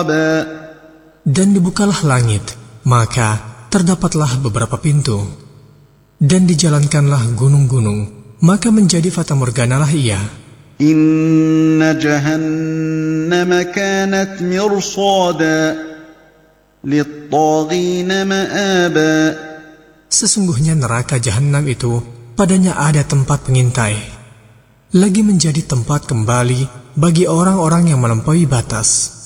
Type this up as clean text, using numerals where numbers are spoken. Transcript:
Dan dibukalah langit, maka terdapatlah beberapa pintu. Dan dijalankanlah gunung-gunung, maka menjadi fatamorganalah ia. Inna jahannama kanat mirsada lit-taghina ma'aba. Sesungguhnya neraka jahanam itu padanya ada tempat pengintai, lagi menjadi tempat kembali bagi orang-orang yang melampaui batas.